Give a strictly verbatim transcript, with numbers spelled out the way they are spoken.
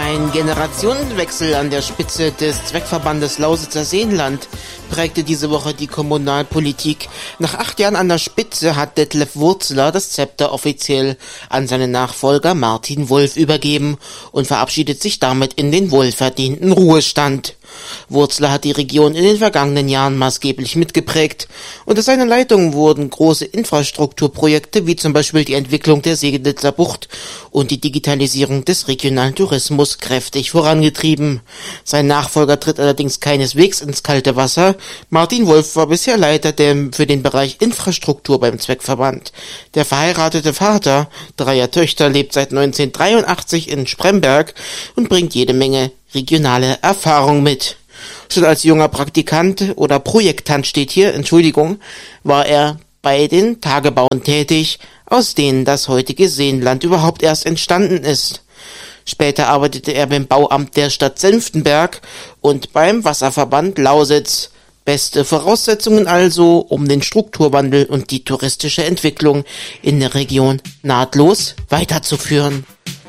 Ein Generationenwechsel an der Spitze des Zweckverbandes Lausitzer Seenland prägte diese Woche die Kommunalpolitik. Nach acht Jahren an der Spitze hat Detlef Wurzler das Zepter offiziell an seinen Nachfolger Martin Wolf übergeben und verabschiedet sich damit in den wohlverdienten Ruhestand. Wurzler hat die Region in den vergangenen Jahren maßgeblich mitgeprägt. Unter seiner Leitung wurden große Infrastrukturprojekte wie zum Beispiel die Entwicklung der Segelitzer Bucht und die Digitalisierung des regionalen Tourismus kräftig vorangetrieben. Sein Nachfolger tritt allerdings keineswegs ins kalte Wasser. Martin Wolf war bisher Leiter der, für den Bereich Infrastruktur beim Zweckverband. Der verheiratete Vater dreier Töchter lebt seit neunzehnhundertdreiundachtzig in Spremberg und bringt jede Menge regionale Erfahrung mit. Schon als junger Praktikant oder Projektant steht hier, Entschuldigung, war er bei den Tagebauen tätig, aus denen das heutige Seenland überhaupt erst entstanden ist. Später arbeitete er beim Bauamt der Stadt Senftenberg und beim Wasserverband Lausitz. Beste Voraussetzungen also, um den Strukturwandel und die touristische Entwicklung in der Region nahtlos weiterzuführen.